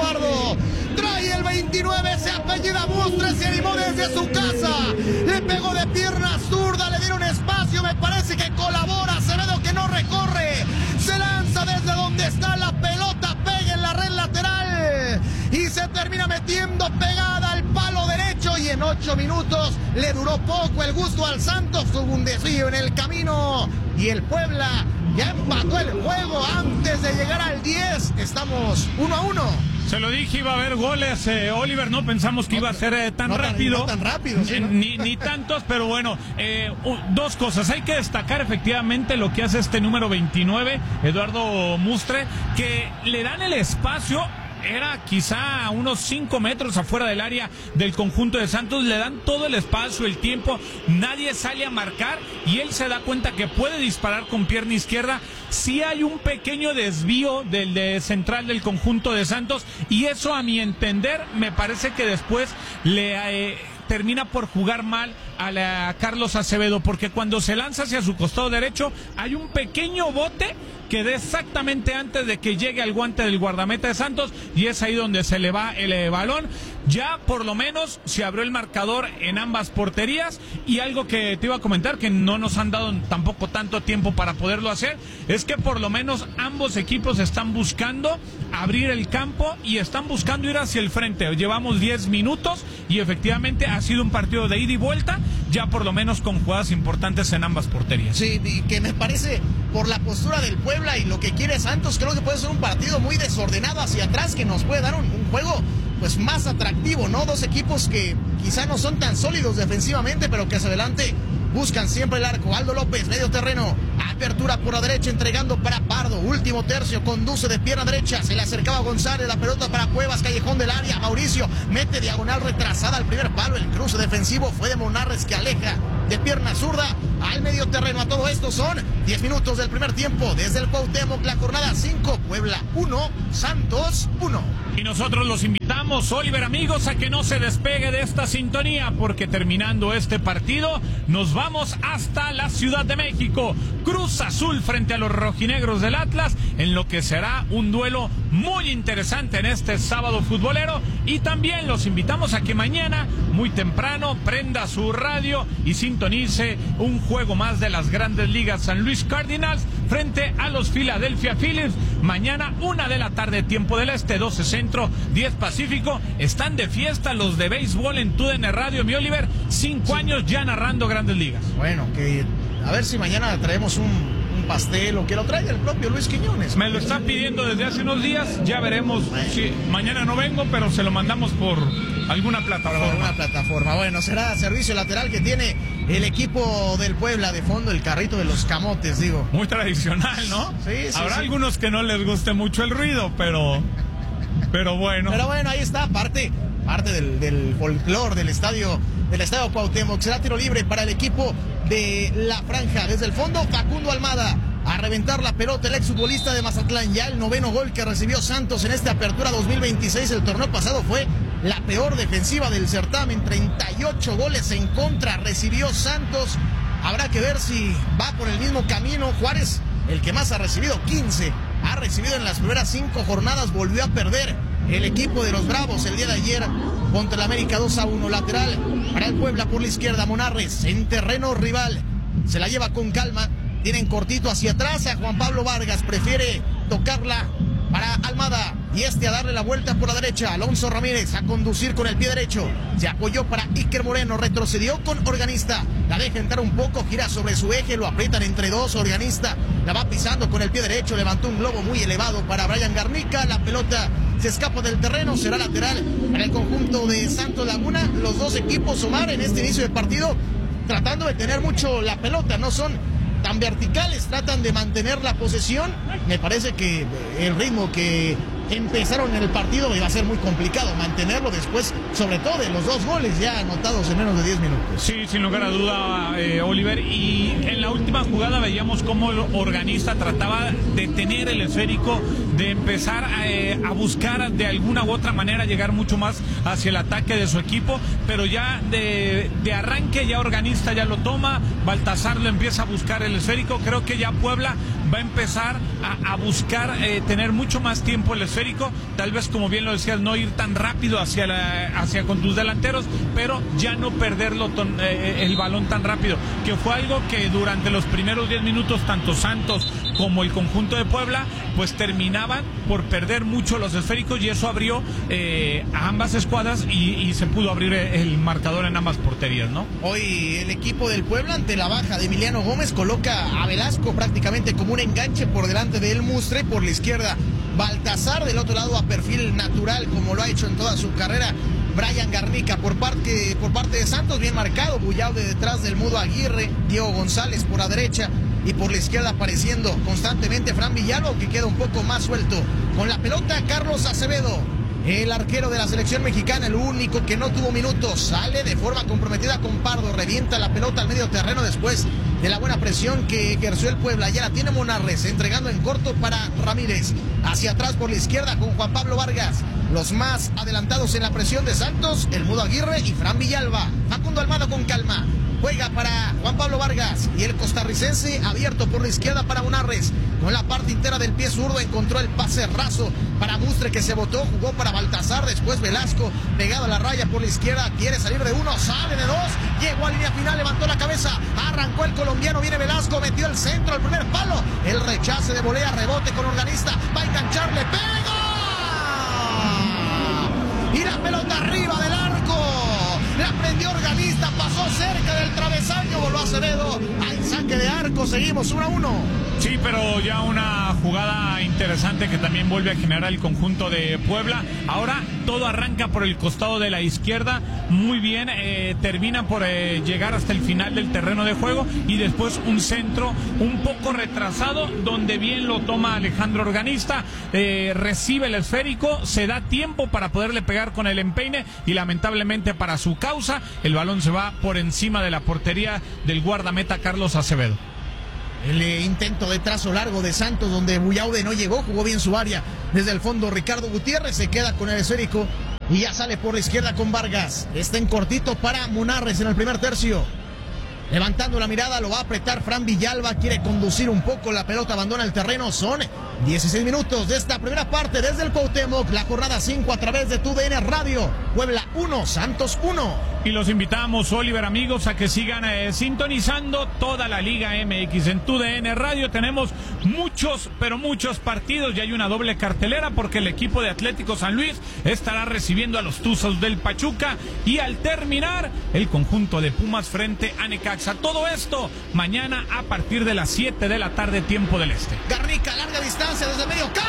Pardo. Trae el 29, se apellida Mustre, se animó desde su casa. Le pegó de pierna zurda, le dieron espacio, me parece que colabora. Acevedo que no recorre. Se lanza desde donde está la pelota, pega en la red lateral. Y se termina metiendo pegada al palo derecho. Y en 8 minutos le duró poco el gusto al Santos. Hubo un desvío en el camino. Y el Puebla ya empató el juego antes de llegar al 10. Estamos 1-1. Se lo dije, iba a haber goles, Oliver, no pensamos que iba a ser tan rápido. No tan rápido, ¿sí, no? Ni tantos, pero bueno, dos cosas. Hay que destacar efectivamente lo que hace este número 29, Eduardo Mustre, que le dan el espacio. Era quizá a unos 5 metros afuera del área del conjunto de Santos, le dan todo el espacio, el tiempo, nadie sale a marcar y él se da cuenta que puede disparar con pierna izquierda. Sí hay un pequeño desvío del central del conjunto de Santos y eso, a mi entender, me parece que después le termina por jugar mal a Carlos Acevedo, porque cuando se lanza hacia su costado derecho hay un pequeño bote que da exactamente antes de que llegue al guante del guardameta de Santos y es ahí donde se le va el balón. Ya por lo menos se abrió el marcador en ambas porterías y algo que te iba a comentar, que no nos han dado tampoco tanto tiempo para poderlo hacer, es que por lo menos ambos equipos están buscando abrir el campo y están buscando ir hacia el frente. Llevamos 10 minutos y efectivamente ha sido un partido de ida y vuelta, ya por lo menos con jugadas importantes en ambas porterías. Sí, que me parece, por la postura del Puebla y lo que quiere Santos, creo que puede ser un partido muy desordenado hacia atrás, que nos puede dar un juego pues más atractivo, ¿no? Dos equipos que quizá no son tan sólidos defensivamente, pero que hacia adelante buscan siempre el arco. Aldo López, medio terreno, apertura por la derecha, entregando para Pardo, último tercio, conduce de pierna derecha, se le acercaba González, la pelota para Cuevas, callejón del área, Mauricio mete diagonal retrasada al primer palo, el cruce defensivo fue de Monarres que aleja de pierna zurda al medio terreno. A todo esto son 10 minutos del primer tiempo, desde el Cuauhtémoc, la jornada 5, Puebla 1, Santos 1. Y nosotros los invitamos, Oliver, amigos, a que no se despegue de esta sintonía, porque terminando este partido nos vamos hasta la Ciudad de México. Cruz Azul frente a los rojinegros del Atlas, en lo que será un duelo muy interesante en este sábado futbolero. Y también los invitamos a que mañana, muy temprano, prenda su radio y sintonice un juego más de las Grandes Ligas. San Luis Cardinals frente a los Philadelphia Phillies. Mañana 1 de la tarde, tiempo del este, 12 centro, 10 pacífico. Están de fiesta los de béisbol en TUDN Radio, mi Oliver. 5 años ya narrando Grandes Ligas. Bueno, que a ver si mañana traemos un pastel o que lo traiga el propio Luis Quiñones. Me lo está pidiendo desde hace unos días, ya veremos. Si mañana no vengo, pero se lo mandamos por alguna plataforma. Bueno, será servicio lateral que tiene el equipo del Puebla, de fondo el carrito de los camotes, digo. Muy tradicional, ¿no? Sí. Habrá algunos que no les guste mucho el ruido, pero bueno. Pero bueno, ahí está, parte del folclore del estadio Cuauhtémoc. Será tiro libre para el equipo de la franja. Desde el fondo, Facundo Almada a reventar la pelota, el exfutbolista de Mazatlán. Ya el 9º gol que recibió Santos en esta apertura 2026. El torneo pasado fue la peor defensiva del certamen, 38 goles en contra recibió Santos. Habrá que ver si va por el mismo camino. Juárez, el que más ha recibido, 15 ha recibido en las primeras 5 jornadas. Volvió a perder el equipo de los Bravos el día de ayer contra el América, 2-1. Lateral para el Puebla por la izquierda, Monarres en terreno rival, se la lleva con calma, tienen cortito hacia atrás a Juan Pablo Vargas, prefiere tocarla para Almada y a darle la vuelta por la derecha. Alonso Ramírez a conducir con el pie derecho, se apoyó para Iker Moreno, retrocedió con Organista, la deja entrar un poco, gira sobre su eje, lo aprietan entre dos. Organista la va pisando con el pie derecho, levantó un globo muy elevado para Brian Garnica, la pelota se escapa del terreno, será lateral para el conjunto de Santos Laguna. Los dos equipos, Omar, en este inicio de partido tratando de tener mucho la pelota, no son tan verticales, tratan de mantener la posesión. Me parece que el ritmo que empezaron en el partido iba a ser muy complicado mantenerlo después, sobre todo de los 2 goles ya anotados en menos de 10 minutos. Sí, sin lugar a duda, Oliver, y en la última jugada veíamos cómo el Organista trataba de tener el esférico, de empezar a buscar de alguna u otra manera llegar mucho más hacia el ataque de su equipo, pero ya de arranque ya Organista ya lo toma, Baltazar lo empieza a buscar el esférico. Creo que ya Puebla va a empezar a buscar tener mucho más tiempo el esférico, tal vez como bien lo decías, no ir tan rápido hacia con tus delanteros, pero ya no perderlo el balón tan rápido, que fue algo que durante los primeros 10 minutos tanto Santos como el conjunto de Puebla pues terminaban por perder mucho los esféricos, y eso abrió a ambas escuadras y se pudo abrir el marcador en ambas porterías, ¿no? Hoy el equipo del Puebla, ante la baja de Emiliano Gómez, coloca a Velasco prácticamente como un enganche por delante de El Mustre, por la izquierda Baltazar, del otro lado a perfil natural como lo ha hecho en toda su carrera Brian Garnica. Por parte de Santos, bien marcado Bullao de detrás del Mudo Aguirre, Diego González por la derecha, y por la izquierda apareciendo constantemente Fran Villalba, que queda un poco más suelto. Con la pelota Carlos Acevedo, el arquero de la selección mexicana, el único que no tuvo minutos, sale de forma comprometida con Pardo, revienta la pelota al medio terreno después de la buena presión que ejerció el Puebla. Ya la tiene Monarres, entregando en corto para Ramírez. Hacia atrás por la izquierda con Juan Pablo Vargas. Los más adelantados en la presión de Santos, el Mudo Aguirre y Fran Villalba. Facundo Almada con calma. Juega para Juan Pablo Vargas, y el costarricense abierto por la izquierda para Monarres. Con la parte entera del pie zurdo encontró el pase raso para Mustre, que se botó, jugó para Baltazar, después Velasco pegado a la raya por la izquierda, quiere salir de uno, sale de dos, llegó a línea final, levantó la cabeza, arrancó el colombiano, viene Velasco, metió el centro al primer palo, el rechace de volea, rebote con Organista, va a engancharle, pega y la pelota arriba del arco. La prendió Organista, pasó cerca del travesaño, voló Acevedo al saque de arco. Seguimos 1-1. Sí, pero ya una jugada interesante que también vuelve a generar el conjunto de Puebla. Ahora todo arranca por el costado de la izquierda, muy bien, termina por llegar hasta el final del terreno de juego, y después un centro un poco retrasado, donde bien lo toma Alejandro Organista, recibe el esférico, se da tiempo para poderle pegar con el empeine, y lamentablemente para su causa, el balón se va por encima de la portería del guardameta Carlos Acevedo. El intento de trazo largo de Santos, donde Bullaude no llegó, jugó bien su área. Desde el fondo Ricardo Gutiérrez se queda con el esférico y ya sale por la izquierda con Vargas. Está en cortito para Monarres en el primer tercio. Levantando la mirada, lo va a apretar Fran Villalba, quiere conducir un poco, la pelota abandona el terreno. Son 16 minutos de esta primera parte desde el Cuauhtémoc, la jornada 5 a través de TUDN Radio. Puebla 1, Santos 1. Y los invitamos, Oliver, amigos, a que sigan sintonizando toda la Liga MX en TUDN Radio. Tenemos muchos, pero muchos partidos, y hay una doble cartelera porque el equipo de Atlético San Luis estará recibiendo a los Tuzos del Pachuca, y al terminar el conjunto de Pumas frente a Necaxa. Todo esto mañana a partir de las 7 de la tarde, tiempo del este. Garnica, larga distancia desde el medio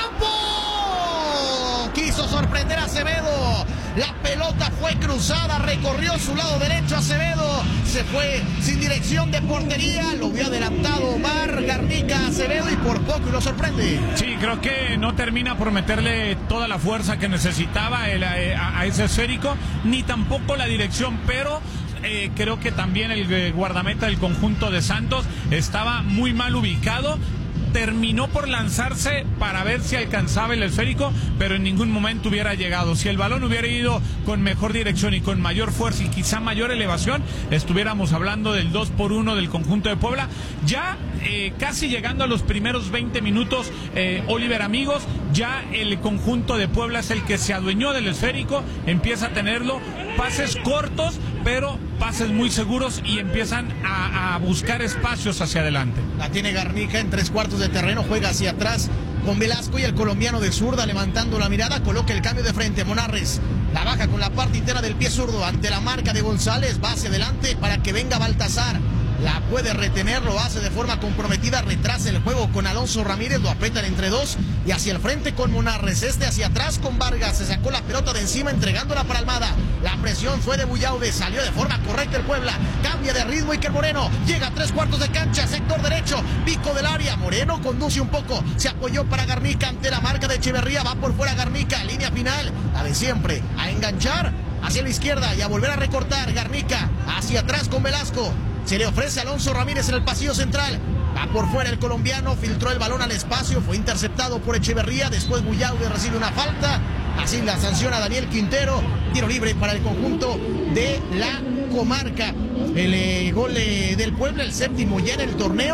campo. Quiso sorprender a Acevedo. La pelota fue cruzada, recorrió su lado derecho Acevedo. Se fue sin dirección de portería. Lo había adelantado Omar Garnica Acevedo, y por poco lo sorprende. Sí, creo que no termina por meterle toda la fuerza que necesitaba a ese esférico, ni tampoco la dirección, pero creo que también el guardameta del conjunto de Santos estaba muy mal ubicado. Terminó por lanzarse para ver si alcanzaba el esférico, pero en ningún momento hubiera llegado. Si el balón hubiera ido con mejor dirección y con mayor fuerza y quizá mayor elevación, estuviéramos hablando del 2-1 del conjunto de Puebla. Ya casi llegando a los primeros 20 minutos, Oliver, amigos, ya el conjunto de Puebla es el que se adueñó del esférico, empieza a tenerlo, pases cortos, pero pases muy seguros, y empiezan a buscar espacios hacia adelante. La tiene Garnica en 3/4 de terreno, juega hacia atrás con Velasco, y el colombiano de zurda, levantando la mirada, coloca el cambio de frente. Monarres la baja con la parte entera del pie zurdo ante la marca de González, va hacia adelante para que venga Baltazar. La puede retener, lo hace de forma comprometida, retrasa el juego con Alonso Ramírez, lo apretan entre dos, y hacia el frente con Monarres, hacia atrás con Vargas, se sacó la pelota de encima entregándola para Almada. La presión fue de Bullaude, salió de forma correcta el Puebla, cambia de ritmo Iker Moreno, llega a 3/4 de cancha, sector derecho, pico del área, Moreno conduce un poco, se apoyó para Garnica ante la marca de Echeverría, va por fuera Garnica, línea final, la de siempre, a enganchar hacia la izquierda y a volver a recortar. Garnica hacia atrás con Velasco. Se le ofrece a Alonso Ramírez en el pasillo central. Va por fuera el colombiano, filtró el balón al espacio, fue interceptado por Echeverría. Después Bullaude recibe una falta. Así la sanciona Daniel Quintero. Tiro libre para el conjunto de la comarca. El gol del Puebla, el séptimo ya en el torneo.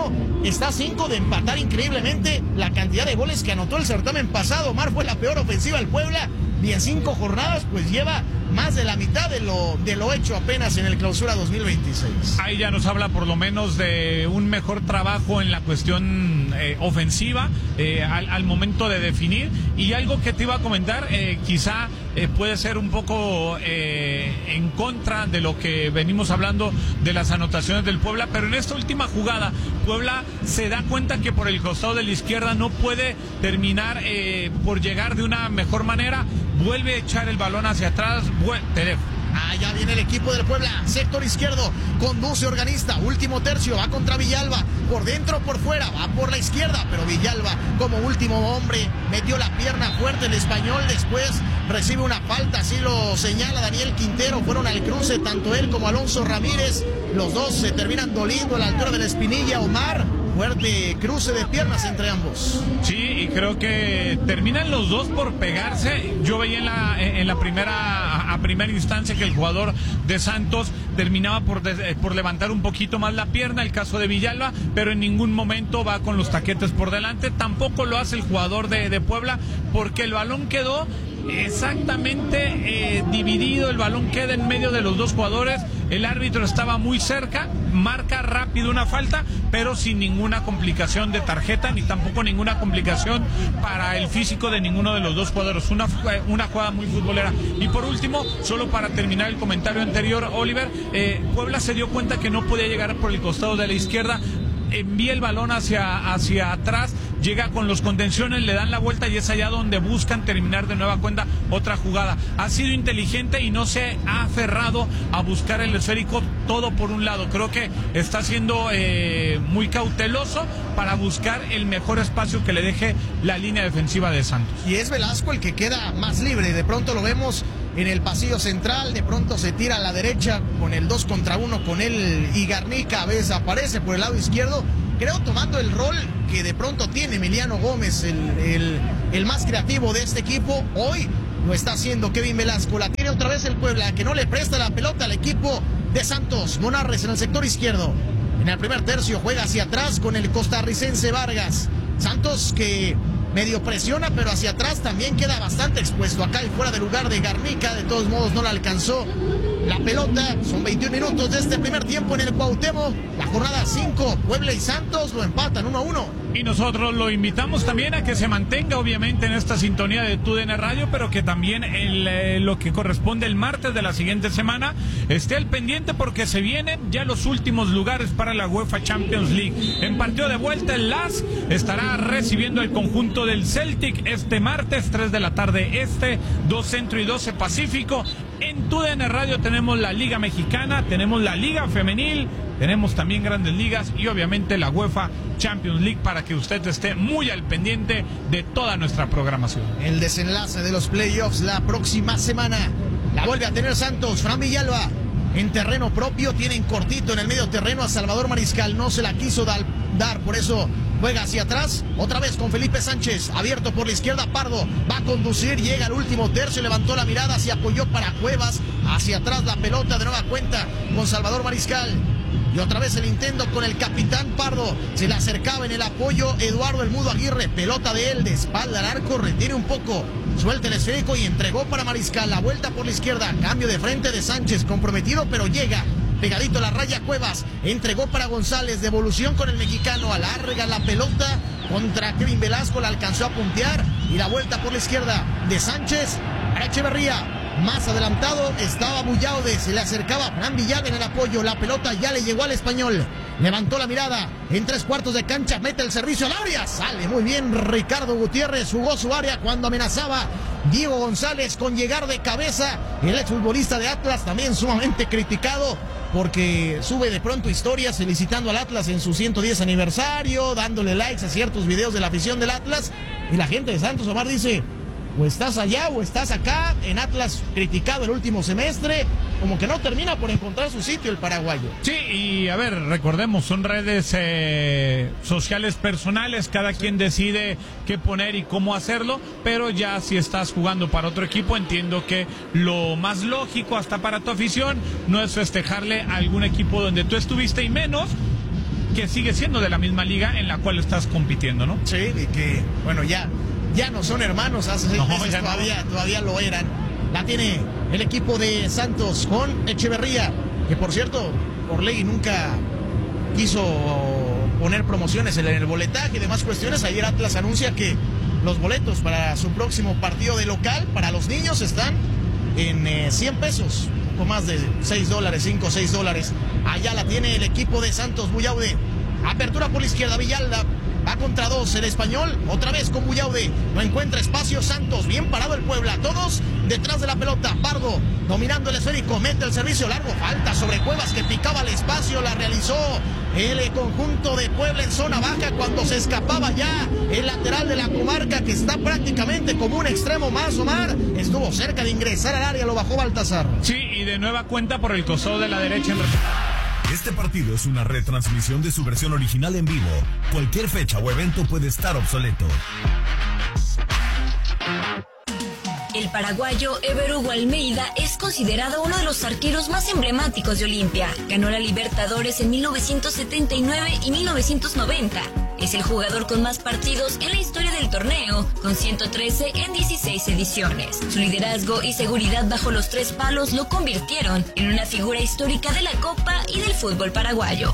está a 5 de empatar increíblemente la cantidad de goles que anotó el certamen pasado. Omar, fue la peor ofensiva del Puebla y en 5 jornadas pues lleva más de la mitad de lo hecho apenas en el Clausura 2026. Ahí ya nos habla por lo menos de un mejor trabajo en la cuestión ofensiva al momento de definir. Y algo que te iba a comentar, quizá puede ser un poco en contra de lo que venimos hablando de las anotaciones del Puebla, pero en esta última jugada Puebla se da cuenta que por el costado de la izquierda no puede terminar por llegar de una mejor manera, vuelve a echar el balón hacia atrás. Te dejo. Ya viene el equipo del Puebla, sector izquierdo, conduce Organista, último tercio, va contra Villalba, por dentro, por fuera, va por la izquierda, pero Villalba como último hombre metió la pierna fuerte el español, después recibe una falta, así lo señala Daniel Quintero, fueron al cruce tanto él como Alonso Ramírez, los dos se terminan doliendo a la altura de la espinilla. Omar, fuerte cruce de piernas entre ambos. Sí, y creo que terminan los dos por pegarse. Yo veía en la primera instancia que el jugador de Santos terminaba por levantar un poquito más la pierna, el caso de Villalba, pero en ningún momento va con los taquetes por delante. Tampoco lo hace el jugador de Puebla, porque el balón quedó exactamente dividido, el balón queda en medio de los dos jugadores, el árbitro estaba muy cerca, marca rápido una falta, pero sin ninguna complicación de tarjeta, ni tampoco ninguna complicación para el físico de ninguno de los dos jugadores, una jugada muy futbolera. Y por último, solo para terminar el comentario anterior, Oliver, Puebla se dio cuenta que no podía llegar por el costado de la izquierda, envía el balón hacia atrás, llega con los contenciones, le dan la vuelta y es allá donde buscan terminar de nueva cuenta otra jugada. Ha sido inteligente y no se ha aferrado a buscar el esférico todo por un lado. Creo que está siendo muy cauteloso para buscar el mejor espacio que le deje la línea defensiva de Santos. Y es Velasco el que queda más libre, de pronto lo vemos en el pasillo central, de pronto se tira a la derecha con el 2 contra 1 con él y Garnica, a veces aparece por el lado izquierdo, creo tomando el rol que de pronto tiene Emiliano Gómez, el más creativo de este equipo. Hoy lo está haciendo Kevin Velasco, la tiene otra vez el Puebla, que no le presta la pelota al equipo de Santos. Monarres en el sector izquierdo, en el primer tercio juega hacia atrás con el costarricense Vargas. Santos que medio presiona, pero hacia atrás también queda bastante expuesto. Acá y fuera de lugar de Garnica, de todos modos no la alcanzó la pelota. Son 21 minutos de este primer tiempo en el Cuauhtémoc. La jornada 5, Puebla y Santos lo empatan 1-1. Y nosotros lo invitamos también a que se mantenga obviamente en esta sintonía de TUDN Radio, pero que también lo que corresponde el martes de la siguiente semana esté al pendiente, porque se vienen ya los últimos lugares para la UEFA Champions League. En partido de vuelta, el LAS estará recibiendo el conjunto del Celtic este martes, 3 de la tarde 2 Centro y 12 Pacífico. En TUDN Radio tenemos la Liga Mexicana, tenemos la Liga Femenil, tenemos también Grandes Ligas y obviamente la UEFA Champions League, para que usted esté muy al pendiente de toda nuestra programación. El desenlace de los playoffs la próxima semana la vuelve a tener Santos. Fran Villalba en terreno propio, tienen cortito en el medio terreno a Salvador Mariscal, no se la quiso dar, por eso juega hacia atrás, otra vez con Felipe Sánchez, abierto por la izquierda, Pardo va a conducir, llega al último tercio, levantó la mirada, se apoyó para Cuevas, hacia atrás la pelota de nueva cuenta con Salvador Mariscal. Y otra vez el intento con el capitán Pardo, se le acercaba en el apoyo Eduardo El Mudo Aguirre, pelota de él, de espalda al arco, retiene un poco, suelta el esférico y entregó para Mariscal, la vuelta por la izquierda, cambio de frente de Sánchez, comprometido pero llega pegadito a la raya Cuevas, entregó para González, devolución con el mexicano, alarga la pelota contra Kevin Velasco, la alcanzó a puntear y la vuelta por la izquierda de Sánchez para Echeverría. Más adelantado estaba Bullaude, se le acercaba Fran Villalba en el apoyo, la pelota ya le llegó al español, levantó la mirada, en 3/4 de cancha, mete el servicio al área, sale muy bien Ricardo Gutiérrez, jugó su área cuando amenazaba Diego González con llegar de cabeza, el exfutbolista de Atlas también sumamente criticado, porque sube de pronto historias felicitando al Atlas en su 110 aniversario, dándole likes a ciertos videos de la afición del Atlas, y la gente de Santos, Omar, dice: o estás allá o estás acá. En Atlas criticado el último semestre, como que no termina por encontrar su sitio el paraguayo. Sí, y a ver, recordemos, son redes sociales personales, cada quien decide qué poner y cómo hacerlo, pero ya si estás jugando para otro equipo, entiendo que lo más lógico hasta para tu afición no es festejarle a algún equipo donde tú estuviste, y menos que sigue siendo de la misma liga en la cual estás compitiendo, ¿no? Sí, y que, bueno, ya no son hermanos, hace 6 meses todavía lo eran. La tiene el equipo de Santos con Echeverría, que por cierto, Orlegui nunca quiso poner promociones en el boletaje y demás cuestiones. Ayer Atlas anuncia que los boletos para su próximo partido de local para los niños están en 100 pesos, un poco más de $6, 5 o 6 dólares. Allá la tiene el equipo de Santos. Buyaude, apertura por la izquierda, Villalda va contra 2, el Español, otra vez con Buyaude, no encuentra espacio Santos, bien parado el Puebla, todos detrás de la pelota. Pardo dominando el esférico, mete el servicio largo, falta sobre Cuevas que picaba el espacio, la realizó el conjunto de Puebla en zona baja cuando se escapaba ya el lateral de la comarca, que está prácticamente como un extremo más. Omar estuvo cerca de ingresar al área, lo bajó Baltazar. Sí, y de nueva cuenta por el costado de la derecha en Este partido es una retransmisión de su versión original en vivo. Cualquier fecha o evento puede estar obsoleto. El paraguayo Ever Hugo Almeida es considerado uno de los arqueros más emblemáticos de Olimpia. Ganó la Libertadores en 1979 y 1990. Es el jugador con más partidos en la historia del torneo, con 113 en 16 ediciones. Su liderazgo y seguridad bajo los 3 palos lo convirtieron en una figura histórica de la Copa y del fútbol paraguayo.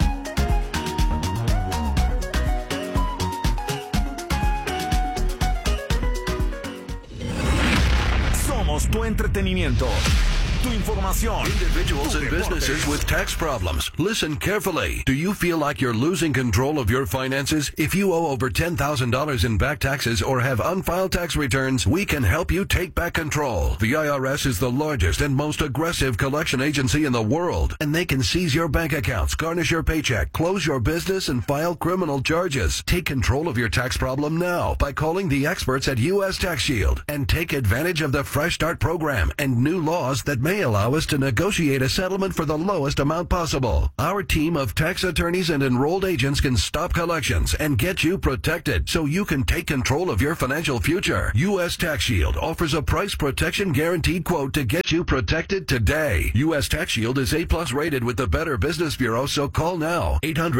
Somos tu entretenimiento, tu información. Individuals and businesses with tax problems. Listen carefully. Do you feel like you're losing control of your finances? If you owe over $10,000 in back taxes or have unfiled tax returns, we can help you take back control. The IRS is the largest and most aggressive collection agency in the world, and they can seize your bank accounts, garnish your paycheck, close your business, and file criminal charges. Take control of your tax problem now by calling the experts at U.S. Tax Shield and take advantage of the Fresh Start program and new laws that may allow us to negotiate a settlement for the lowest amount possible. Our team of tax attorneys and enrolled agents can stop collections and get you protected so you can take control of your financial future. U.S. Tax Shield offers a price protection guaranteed quote to get you protected today. U.S. Tax Shield is A+ rated with the Better Business Bureau, so call now.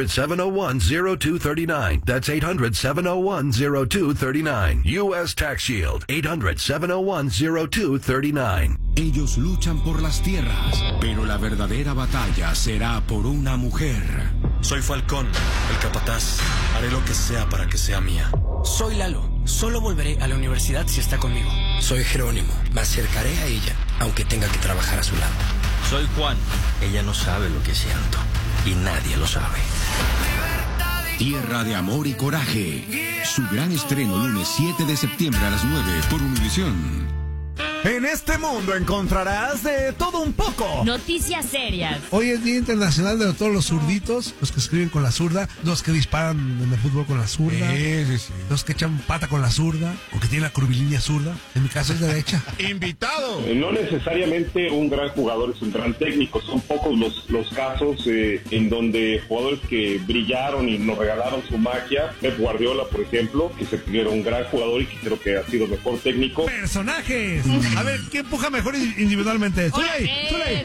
800-701-0239. That's 800-701-0239. U.S. Tax Shield. 800-701-0239. Ellos luchan por las tierras, pero la verdadera batalla será por una mujer. Soy Falcón, el capataz. Haré lo que sea para que sea mía. Soy Lalo. Solo volveré a la universidad si está conmigo. Soy Jerónimo. Me acercaré a ella, aunque tenga que trabajar a su lado. Soy Juan. Ella no sabe lo que siento. Y nadie lo sabe. Tierra de amor y coraje. Su gran estreno lunes 7 de septiembre a las 9 por Univisión. En este mundo encontrarás de todo un poco. Noticias serias. Hoy es Día Internacional de todos los zurditos, los que escriben con la zurda, los que disparan en el fútbol con la zurda, los que echan pata con la zurda, o que tienen la curvilínea zurda. En mi caso es derecha. ¡Invitado! No necesariamente un gran jugador es un gran técnico. Son pocos los casos en donde jugadores que brillaron y nos regalaron su magia. Pep Guardiola, por ejemplo, que se pidió un gran jugador y que creo que ha sido mejor técnico. ¡Personajes! A ver, ¿quién empuja mejor individualmente? ¡Zuley!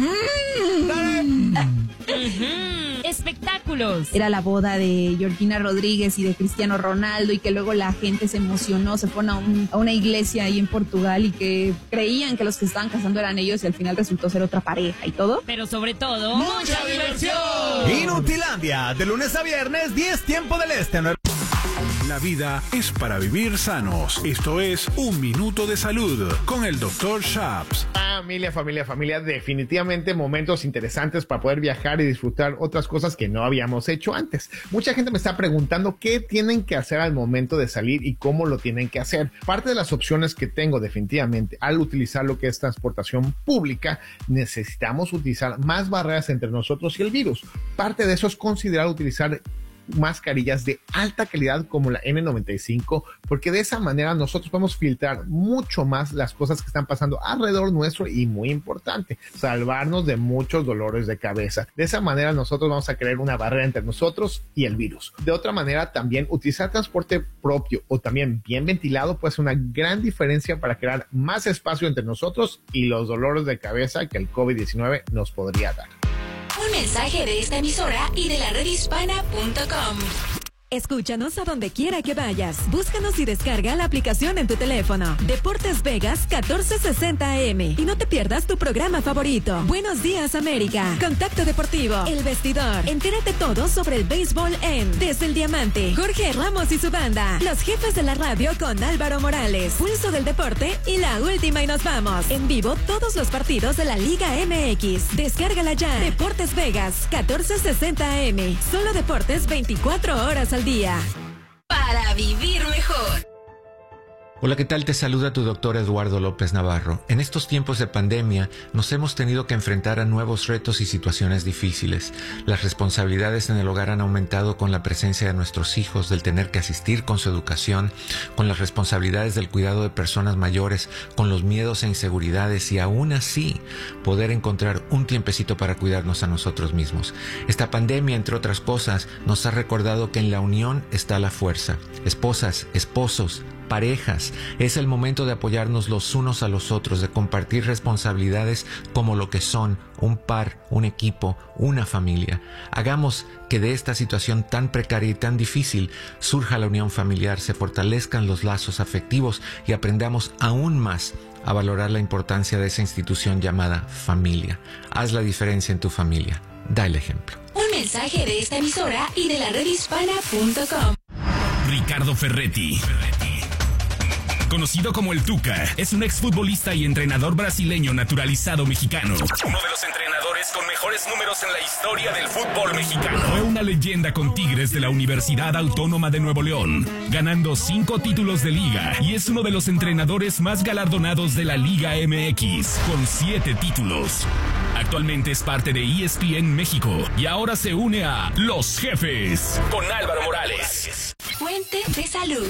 Espectáculos. Era la boda de Georgina Rodríguez y de Cristiano Ronaldo, y que luego la gente se emocionó, se fueron a una iglesia ahí en Portugal y que creían que los que estaban casando eran ellos y al final resultó ser otra pareja y todo. Pero sobre todo, ¡mucha diversión! Inutilandia, de lunes a viernes, 10 tiempo del este. La vida es para vivir sanos. Esto es Un Minuto de Salud con el Dr. Shaps. Familia, definitivamente momentos interesantes para poder viajar y disfrutar otras cosas que no habíamos hecho antes. Mucha gente me está preguntando qué tienen que hacer al momento de salir y cómo lo tienen que hacer. Parte de las opciones que tengo definitivamente al utilizar lo que es transportación pública, necesitamos utilizar más barreras entre nosotros y el virus. Parte de eso es considerar utilizar mascarillas de alta calidad como la N95, porque de esa manera nosotros podemos filtrar mucho más las cosas que están pasando alrededor nuestro y, muy importante, salvarnos de muchos dolores de cabeza. De esa manera nosotros vamos a crear una barrera entre nosotros y el virus. De otra manera, también utilizar transporte propio o también bien ventilado puede ser una gran diferencia para crear más espacio entre nosotros y los dolores de cabeza que el COVID-19 nos podría dar. Un mensaje de esta emisora y de la redhispana.com. Escúchanos a donde quiera que vayas. Búscanos y descarga la aplicación en tu teléfono. Deportes Vegas 1460 AM. Y no te pierdas tu programa favorito. Buenos días, América. Contacto Deportivo. El Vestidor. Entérate todo sobre el béisbol en Desde el Diamante. Jorge Ramos y su banda. Los jefes de la radio con Álvaro Morales. Pulso del Deporte y La Última y nos vamos. En vivo todos los partidos de la Liga MX. Descárgala ya. Deportes Vegas 1460 AM. Solo deportes 24 horas al día. Para vivir mejor. Hola, ¿qué tal? Te saluda tu doctor Eduardo López Navarro. En estos tiempos de pandemia nos hemos tenido que enfrentar a nuevos retos y situaciones difíciles. Las responsabilidades en el hogar han aumentado con la presencia de nuestros hijos, del tener que asistir con su educación, con las responsabilidades del cuidado de personas mayores, con los miedos e inseguridades y aún así poder encontrar un tiempecito para cuidarnos a nosotros mismos. Esta pandemia, entre otras cosas, nos ha recordado que en la unión está la fuerza. Esposas, esposos, parejas, es el momento de apoyarnos los unos a los otros, de compartir responsabilidades como lo que son un par, un equipo, una familia. Hagamos que de esta situación tan precaria y tan difícil surja la unión familiar, se fortalezcan los lazos afectivos y aprendamos aún más a valorar la importancia de esa institución llamada familia. Haz la diferencia en tu familia. Da el ejemplo. Un mensaje de esta emisora y de la redhispana.com. Ricardo Ferretti, conocido como el Tuca, es un exfutbolista y entrenador brasileño naturalizado mexicano. Uno de los entrenadores con mejores números en la historia del fútbol mexicano. Fue una leyenda con Tigres de la Universidad Autónoma de Nuevo León, ganando 5 títulos de liga, y es uno de los entrenadores más galardonados de la Liga MX, con 7 títulos. Actualmente es parte de ESPN México y ahora se une a Los Jefes con Álvaro Morales. Fuente de salud.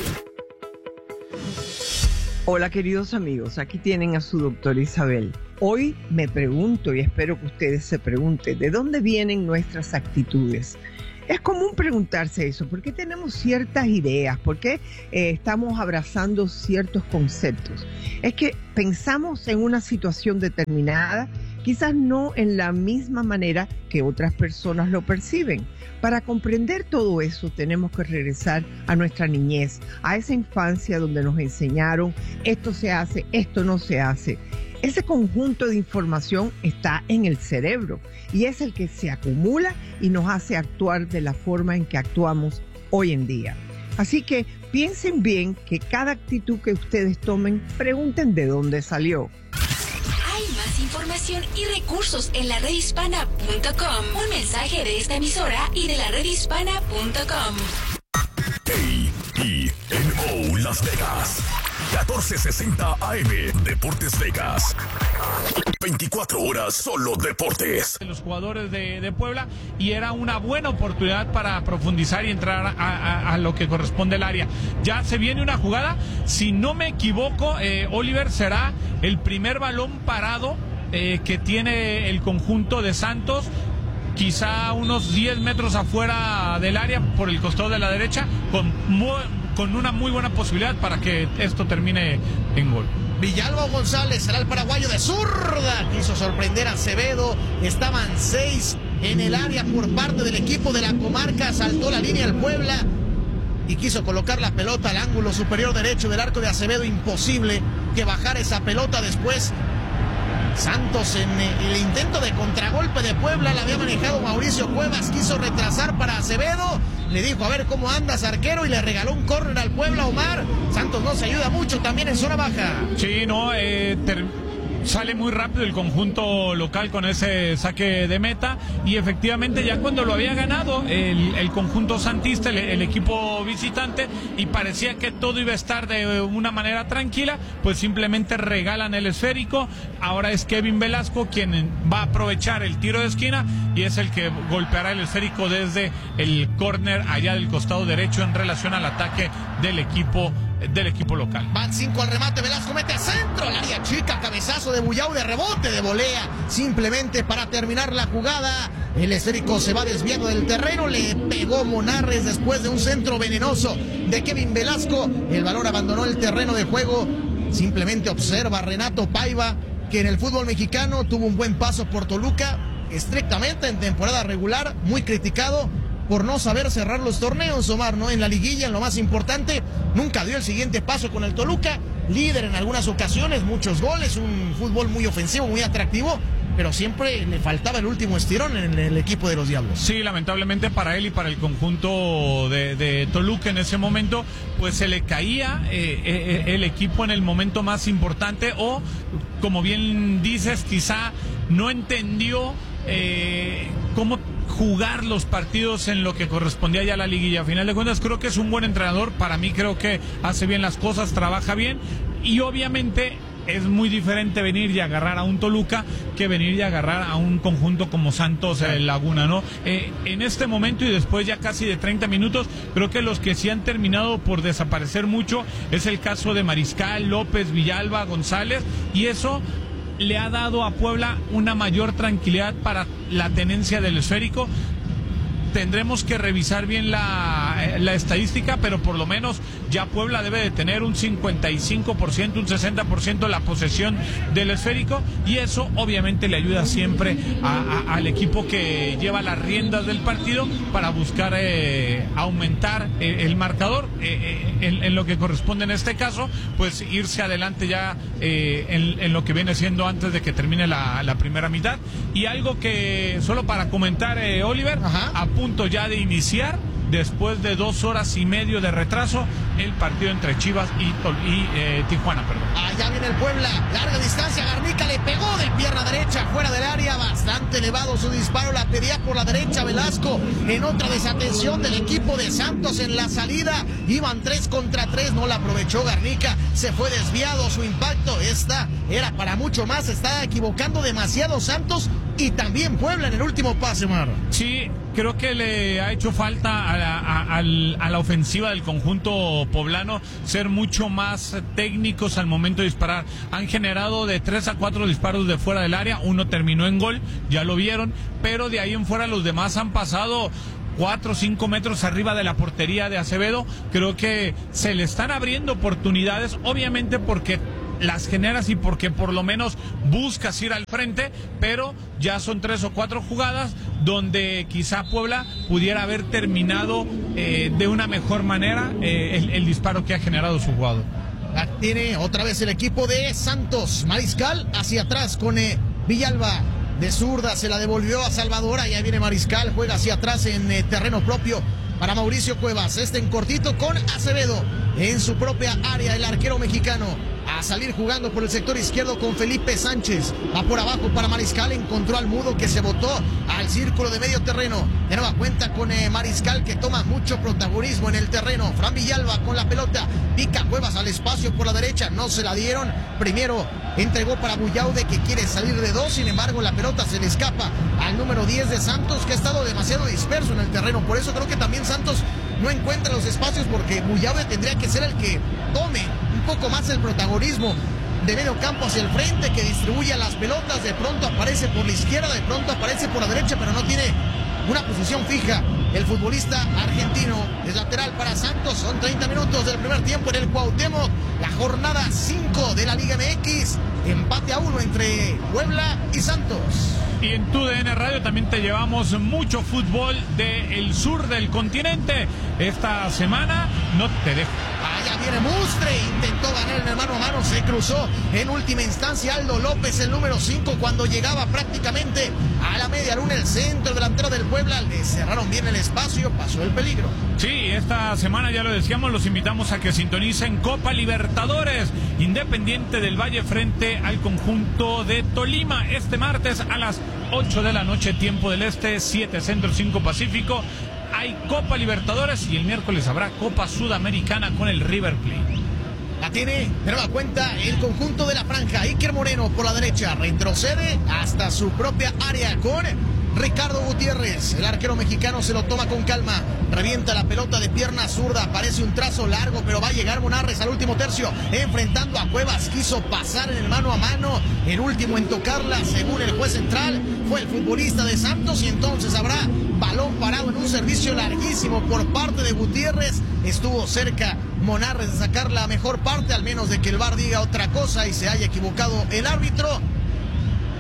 Hola queridos amigos, aquí tienen a su doctora Isabel. Hoy me pregunto y espero que ustedes se pregunten, ¿de dónde vienen nuestras actitudes? Es común preguntarse eso, ¿por qué tenemos ciertas ideas? ¿Por qué estamos abrazando ciertos conceptos? Es que pensamos en una situación determinada, quizás no en la misma manera que otras personas lo perciben. Para comprender todo eso tenemos que regresar a nuestra niñez, a esa infancia donde nos enseñaron esto se hace, esto no se hace. Ese conjunto de información está en el cerebro y es el que se acumula y nos hace actuar de la forma en que actuamos hoy en día. Así que piensen bien que cada actitud que ustedes tomen, pregunten de dónde salió. Hay más información y recursos en la redhispana.com. Un mensaje de esta emisora y de la redhispana.com. KENO Las Vegas 1460 AM Deportes Vegas. 24 horas solo deportes. Los jugadores de Puebla, y era una buena oportunidad para profundizar y entrar a lo que corresponde al área. Ya se viene una jugada, si no me equivoco, Oliver, será el primer balón parado que tiene el conjunto de Santos, quizá unos 10 metros afuera del área por el costado de la derecha, con una muy buena posibilidad para que esto termine en gol. Villalba González será el paraguayo de zurda. Quiso sorprender a Acevedo. Estaban 6 en el área por parte del equipo de la comarca. Saltó la línea el Puebla y quiso colocar la pelota al ángulo superior derecho del arco de Acevedo. Imposible que bajara esa pelota. Después Santos, en el intento de contragolpe de Puebla, la había manejado Mauricio Cuevas, quiso retrasar para Acevedo, le dijo a ver cómo andas, arquero, y le regaló un córner al Puebla. Omar, Santos no se ayuda mucho también en zona baja. Sí, no, sale muy rápido el conjunto local con ese saque de meta, y efectivamente ya cuando lo había ganado el conjunto santista, el equipo visitante, y parecía que todo iba a estar de una manera tranquila, pues simplemente regalan el esférico. Ahora es Kevin Velasco quien va a aprovechar el tiro de esquina y es el que golpeará el esférico desde el córner allá del costado derecho en relación al ataque del equipo local. Van 5 al remate, Velasco mete centro al área chica, cabezazo de Bullau, de rebote de volea, simplemente para terminar la jugada. El esférico se va desviando del terreno, le pegó Monarres después de un centro venenoso de Kevin Velasco. El balón abandonó el terreno de juego. Simplemente observa Renato Paiva, que en el fútbol mexicano tuvo un buen paso por Toluca, estrictamente en temporada regular, muy criticado por no saber cerrar los torneos, Omar, ¿no? En la liguilla, en lo más importante, nunca dio el siguiente paso con el Toluca, líder en algunas ocasiones, muchos goles, un fútbol muy ofensivo, muy atractivo, pero siempre le faltaba el último estirón en el equipo de los Diablos. Sí, lamentablemente para él y para el conjunto de Toluca en ese momento, pues se le caía el equipo en el momento más importante, o, como bien dices, quizá no entendió cómo jugar los partidos en lo que correspondía ya a la liguilla. A final de cuentas, creo que es un buen entrenador. Para mí, creo que hace bien las cosas, trabaja bien, y obviamente es muy diferente venir y agarrar a un Toluca que venir y agarrar a un conjunto como Santos Laguna, ¿no? En este momento, y después ya casi de 30 minutos, creo que los que sí han terminado por desaparecer mucho es el caso de Mariscal, López, Villalba, González, y eso le ha dado a Puebla una mayor tranquilidad para la tenencia del esférico. Tendremos que revisar bien la estadística, pero por lo menos ya Puebla debe de tener un 55%, un 60% la posesión del esférico, y eso obviamente le ayuda siempre al equipo que lleva las riendas del partido para buscar aumentar el marcador en lo que corresponde en este caso, pues irse adelante ya en lo que viene siendo antes de que termine la primera mitad. Y algo que solo para comentar, Oliver, a punto ya de iniciar, después de 2 horas y media de retraso, el partido entre Chivas y Tijuana, perdón. Allá viene el Puebla, larga distancia, Garnica le pegó de pierna derecha, fuera del área, bastante elevado su disparo, la pedía por la derecha Velasco, en otra desatención del equipo de Santos en la salida, iban 3 contra 3, no la aprovechó Garnica, se fue desviado su impacto, esta era para mucho más, está equivocando demasiado Santos y también Puebla en el último pase, Omar. Sí, creo que le ha hecho falta a la ofensiva del conjunto poblano ser mucho más técnicos al momento de disparar. Han generado de 3 a 4 disparos de fuera del área, uno terminó en gol, ya lo vieron, pero de ahí en fuera los demás han pasado 4 o 5 metros arriba de la portería de Acevedo. Creo que se le están abriendo oportunidades, obviamente porque las generas y porque por lo menos buscas ir al frente, pero ya son 3 o 4 jugadas donde quizá Puebla pudiera haber terminado de una mejor manera el disparo que ha generado su jugador. La tiene otra vez el equipo de Santos, Mariscal hacia atrás con Villalba. De zurda se la devolvió a Salvador, allá viene Mariscal, juega hacia atrás en terreno propio para Mauricio Cuevas, en cortito con Acevedo en su propia área, el arquero mexicano a salir jugando por el sector izquierdo con Felipe Sánchez, va por abajo para Mariscal, encontró al Mudo que se botó al círculo de medio terreno, de nueva cuenta con Mariscal que toma mucho protagonismo en el terreno, Fran Villalba con la pelota, pica Cuevas al espacio por la derecha, no se la dieron, primero entregó para Bullaude que quiere salir de 2, sin embargo la pelota se le escapa al número 10 de Santos, que ha estado demasiado disperso en el terreno, por eso creo que también Santos no encuentra los espacios, porque Bullaude tendría que ser el que tome un poco más el protagonismo de medio campo hacia el frente, que distribuya las pelotas, de pronto aparece por la izquierda, de pronto aparece por la derecha, pero no tiene una posición fija. El futbolista argentino es lateral para Santos, son 30 minutos del primer tiempo en el Cuauhtémoc, la jornada 5 de la Liga MX, empate a 1 entre Puebla y Santos. Y en tu DN Radio también te llevamos mucho fútbol del sur del continente. Esta semana no te dejo. Allá viene Mustre, intentó ganar en el mano a mano, se cruzó en última instancia Aldo López, el número 5, cuando llegaba prácticamente a la media luna, el centro delantero del Puebla, le cerraron bien el espacio, pasó el peligro. Sí, esta semana ya lo decíamos, los invitamos a que sintonicen Copa Libertadores, Independiente del Valle frente al conjunto de Tolima, este martes a las 8 de la noche, tiempo del este, 7 centro, 5 pacífico. Hay Copa Libertadores y el miércoles habrá Copa Sudamericana con el River Plate. La tiene de nueva cuenta el conjunto de la franja. Iker Moreno por la derecha retrocede hasta su propia área con Ricardo Gutiérrez. El arquero mexicano se lo toma con calma, revienta la pelota de pierna zurda, parece un trazo largo, pero va a llegar Monarres al último tercio, enfrentando a Cuevas, quiso pasar en el mano a mano, el último en tocarla, según el juez central, fue el futbolista de Santos, y entonces habrá balón parado en un servicio larguísimo por parte de Gutiérrez. Estuvo cerca Monarres de sacar la mejor parte, al menos de que el VAR diga otra cosa y se haya equivocado el árbitro.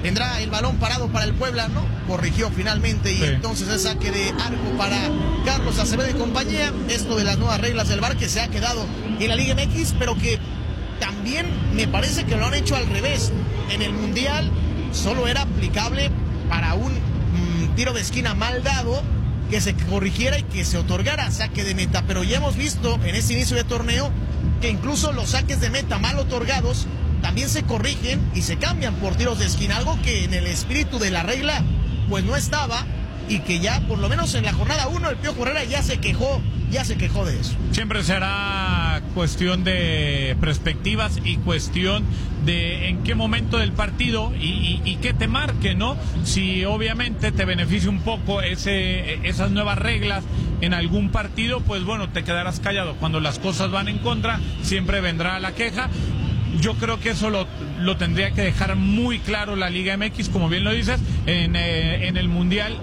Tendrá el balón parado para el Puebla, ¿no? Corrigió finalmente y entonces es saque de arco para Carlos Acevedo y compañía. Esto de las nuevas reglas del VAR que se ha quedado en la Liga MX, pero que también me parece que lo han hecho al revés. En el Mundial solo era aplicable para un tiro de esquina mal dado, que se corrigiera y que se otorgara saque de meta. Pero ya hemos visto en este inicio de torneo que incluso los saques de meta mal otorgados también se corrigen y se cambian por tiros de esquina, algo que en el espíritu de la regla pues no estaba y que ya por lo menos en la jornada 1 el Piojo Herrera ya se quejó de eso. Siempre será cuestión de perspectivas y cuestión de en qué momento del partido y qué te marque, ¿no? Si obviamente te beneficia un poco esas nuevas reglas en algún partido, pues bueno, te quedarás callado. Cuando las cosas van en contra, siempre vendrá la queja. Yo creo que eso lo tendría que dejar muy claro la Liga MX, como bien lo dices, en el Mundial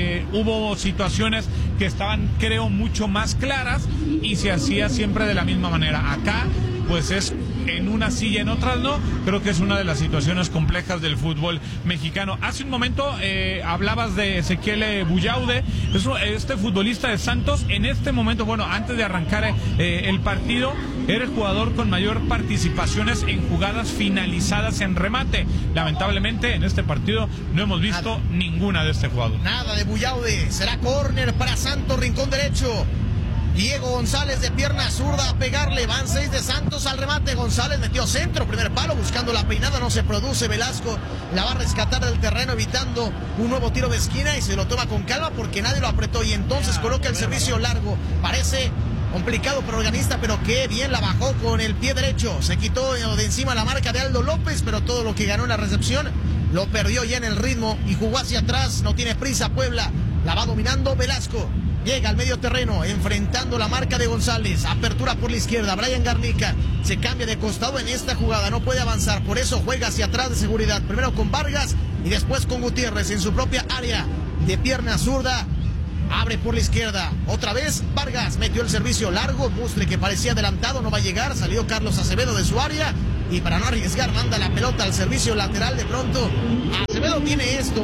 hubo situaciones que estaban, creo, mucho más claras y se hacía siempre de la misma manera. Acá, pues es en unas sí y en otras no. Creo que es una de las situaciones complejas del fútbol mexicano. Hace un momento hablabas de Ezequiel Bullaude, este futbolista de Santos. En este momento, bueno, antes de arrancar el partido, era el jugador con mayor participaciones en jugadas finalizadas en remate. Lamentablemente en este partido no hemos visto ninguna de este jugador. Nada de Bullaude. Será córner para Santos, rincón derecho. Diego González de pierna zurda a pegarle, van 6 de Santos al remate. González metió centro, primer palo, buscando la peinada, no se produce. Velasco la va a rescatar del terreno, evitando un nuevo tiro de esquina y se lo toma con calma porque nadie lo apretó y entonces coloca el servicio largo. Parece complicado para Organista, pero qué bien la bajó con el pie derecho. Se quitó de encima la marca de Aldo López, pero todo lo que ganó en la recepción lo perdió ya en el ritmo y jugó hacia atrás. No tiene prisa Puebla, la va dominando Velasco. Llega al medio terreno, enfrentando la marca de González. Apertura por la izquierda. Brian Garnica se cambia de costado en esta jugada. No puede avanzar, por eso juega hacia atrás de seguridad. Primero con Vargas y después con Gutiérrez en su propia área. De pierna zurda, abre por la izquierda. Otra vez Vargas metió el servicio largo. Mustre, que parecía adelantado, no va a llegar. Salió Carlos Acevedo de su área. Y para no arriesgar, manda la pelota al servicio lateral. De pronto, Acevedo tiene esto,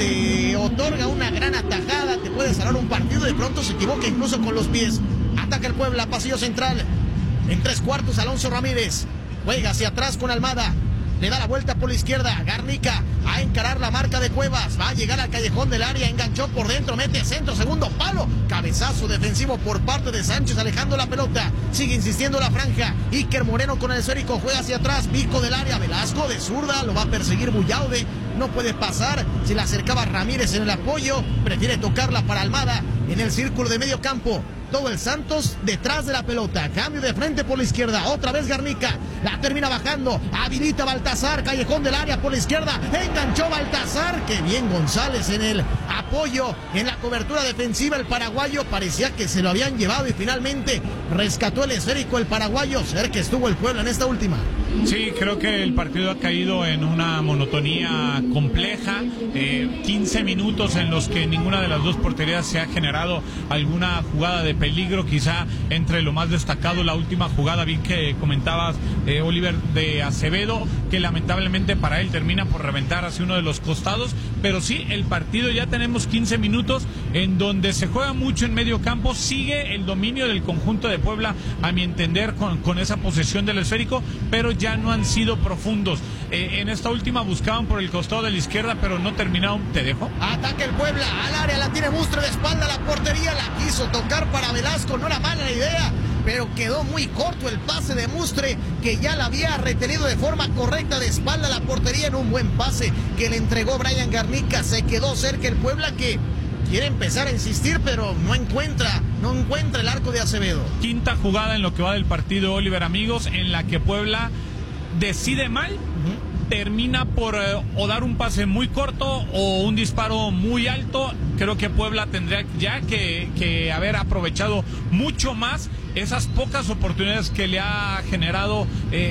te otorga una gran atajada, te puede cerrar un partido, de pronto se equivoca incluso con los pies. Ataca el Puebla, pasillo central. En 3/4, Alonso Ramírez juega hacia atrás con Almada. Le da la vuelta por la izquierda. Garnica a encarar la marca de Cuevas. Va a llegar al callejón del área. Enganchó por dentro. Mete centro. Segundo palo. Cabezazo defensivo por parte de Sánchez. Alejando la pelota. Sigue insistiendo la franja. Iker Moreno con el esférico. Juega hacia atrás. Pico del área. Velasco de zurda. Lo va a perseguir Bullaude. No puede pasar. Se le acercaba Ramírez en el apoyo. Prefiere tocarla para Almada. En el círculo de medio campo. Todo el Santos detrás de la pelota. Cambio de frente por la izquierda. Otra vez Garnica. La termina bajando. Habilita Baltazar. Callejón del área por la izquierda. Enganchó Baltazar. Qué bien González en el apoyo. En la cobertura defensiva el paraguayo. Parecía que se lo habían llevado y finalmente rescató el esférico el paraguayo. Cerca estuvo el Puebla en esta última. Sí, creo que el partido ha caído en una monotonía compleja. 15 minutos en los que ninguna de las dos porterías se ha generado alguna jugada de peligro. Quizá entre lo más destacado la última jugada, bien que comentabas, Oliver, de Acevedo, que lamentablemente para él termina por reventar hacia uno de los costados. Pero sí, el partido ya tenemos 15 minutos en donde se juega mucho en medio campo. Sigue el dominio del conjunto de Puebla, a mi entender, con esa posesión del esférico, pero ya no han sido profundos. En esta última buscaban por el costado de la izquierda, pero no terminaron. ¿Te dejo? Ataca el Puebla al área, la tiene Mustre de espalda a la portería, la quiso tocar para Velasco, no era mala la idea, pero quedó muy corto el pase de Mustre, que ya la había retenido de forma correcta de espalda a la portería en un buen pase que le entregó Brian Garnica. Se quedó cerca el Puebla, que quiere empezar a insistir, pero no encuentra el arco de Acevedo. Quinta jugada en lo que va del partido, Oliver, amigos, en la que Puebla decide mal, termina por o dar un pase muy corto o un disparo muy alto. Creo que Puebla tendría ya que haber aprovechado mucho más esas pocas oportunidades que le ha generado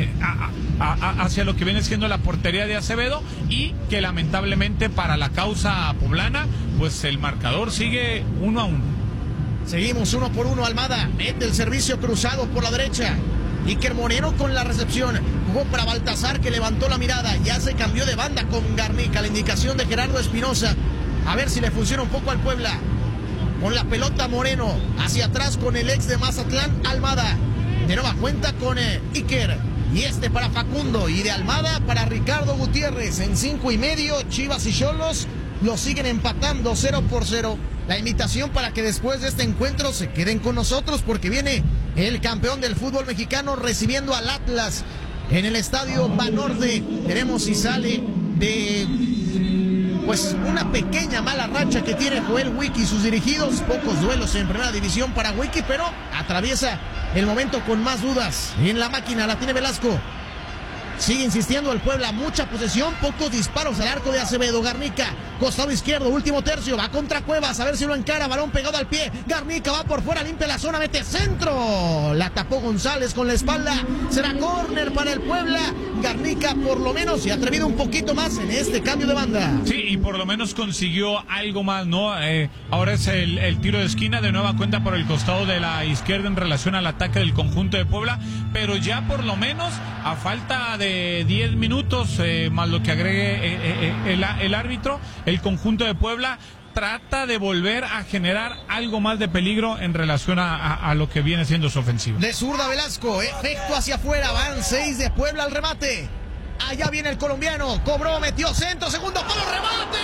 hacia lo que viene siendo la portería de Acevedo, y que lamentablemente para la causa poblana, pues el marcador sigue 1-1. Seguimos 1-1. Almada mete el servicio cruzado por la derecha. Iker Moreno con la recepción. jugó para Baltasar, que levantó la mirada. Ya se cambió de banda con Garnica. La indicación de Gerardo Espinosa. A ver si le funciona un poco al Puebla. Con la pelota Moreno. Hacia atrás con el ex de Mazatlán, Almada. De nueva cuenta con Iker. Y para Facundo. Y de Almada para Ricardo Gutiérrez. En 5:30, Chivas y Xolos lo siguen empatando 0-0. La invitación para que después de este encuentro se queden con nosotros, porque viene el campeón del fútbol mexicano recibiendo al Atlas en el estadio Banorte. Veremos si sale de una pequeña mala racha que tiene Joel Wiki y sus dirigidos. Pocos duelos en primera división para Wiki, pero atraviesa el momento con más dudas. En la máquina la tiene Velasco. Sigue insistiendo el Puebla, mucha posesión, pocos disparos al arco de Acevedo. Garnica, costado izquierdo, último tercio, va contra Cuevas, a ver si lo encara, balón pegado al pie. Garnica va por fuera, limpia la zona, mete centro. La tapó González con la espalda. Será córner para el Puebla. Garnica por lo menos se ha atrevido un poquito más en este cambio de banda. Sí, y por lo menos consiguió algo más, ¿no? Ahora es el tiro de esquina, de nueva cuenta por el costado de la izquierda en relación al ataque del conjunto de Puebla, pero ya por lo menos a falta de 10 minutos, más lo que agregue el árbitro, el conjunto de Puebla trata de volver a generar algo más de peligro en relación a lo que viene siendo su ofensiva. De zurda Velasco, efecto hacia afuera, van 6 de Puebla al remate. Allá viene el colombiano, cobró, metió centro, segundo palo, remate,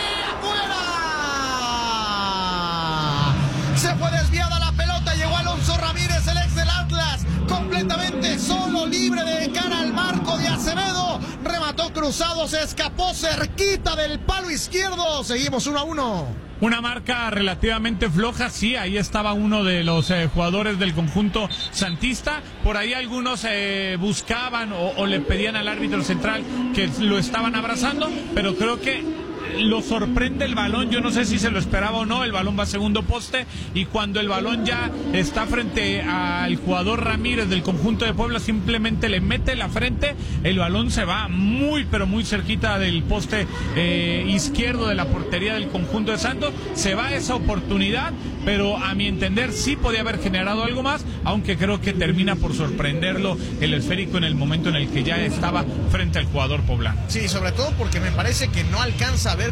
afuera. Se fue desviada la pelota, llegó Alonso Ramírez, el ex del Atlas, completamente solo, libre de cara al marco de Acevedo. Remató cruzado, se escapó cerquita del palo izquierdo. Seguimos 1-1. Una marca relativamente floja, sí, ahí estaba uno de los jugadores del conjunto santista. Por ahí algunos buscaban o le pedían al árbitro central que lo estaban abrazando, pero creo que lo sorprende el balón. Yo no sé si se lo esperaba o no. El balón va a segundo poste, y cuando el balón ya está frente al jugador Ramírez del conjunto de Puebla, simplemente le mete la frente. El balón se va muy pero muy cerquita del poste izquierdo de la portería del conjunto de Santos. Se va esa oportunidad, pero a mi entender sí podía haber generado algo más, aunque creo que termina por sorprenderlo el esférico en el momento en el que ya estaba frente al jugador poblano. Sí, sobre todo porque me parece que no alcanza a ver